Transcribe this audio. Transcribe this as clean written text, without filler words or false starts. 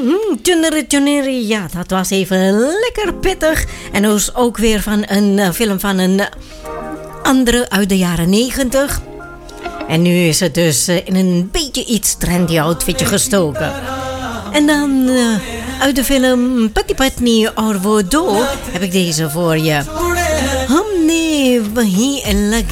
Tjuneri, ja, dat was even lekker pittig. En dat is ook weer van een film van een andere uit de jaren 90. En nu is het dus in een beetje iets trendy outfitje gestoken. En dan uit de film Pati Patni Aur Wo Do heb ik deze voor je. Humne wahi lage